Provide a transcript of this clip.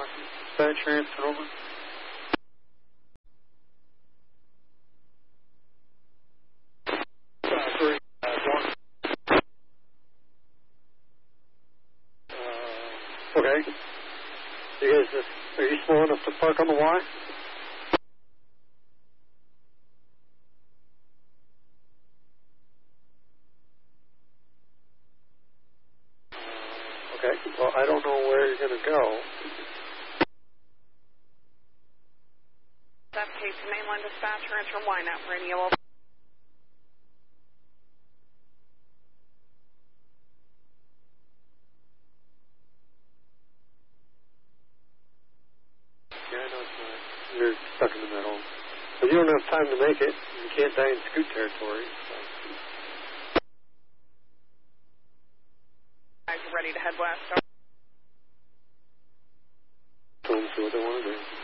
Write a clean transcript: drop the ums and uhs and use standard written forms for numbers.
Dispatch, answer over. Three, one. Okay. You guys, are you slow enough to park on the Y? Okay. Well, I don't know where you're going to go. That's case to mainline dispatcher, enter Y now for any yellow. Yeah, I know it's not. You're stuck in the middle. But you don't have time to make it. You can't die in scoot territory. So. Guys, ready to head west. Tell them see what they want to do.